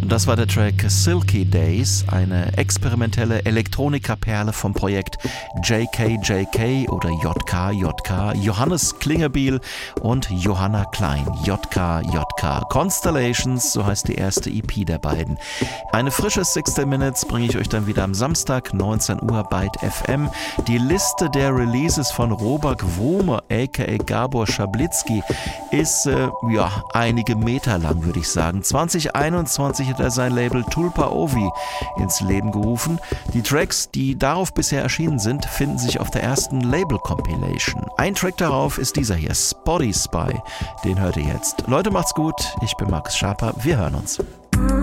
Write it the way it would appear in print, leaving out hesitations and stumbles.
Das war der Track Silky Days, eine experimentelle Elektronikerperle vom Projekt JKJK oder JKJK, Johannes Klingebiel und Johanna Klein, JKJK. Constellations, so heißt die erste EP der beiden. Eine frische 60 Minutes bringe ich euch dann wieder am Samstag, 19 Uhr bei FM. Die Liste der Releases von Robert Wome, a.k.a. Gabor Schablitzky, ist einige Meter lang, würde ich sagen. 2021 hat er sein Label Tulpa Ovi ins Leben gerufen. Die Tracks, die darauf bisher erschienen sind, finden sich auf der ersten Label-Compilation. Ein Track darauf ist dieser hier, Spotty Spy. Den hört ihr jetzt. Leute, macht's gut. Ich bin Markus Schaper. Wir hören uns.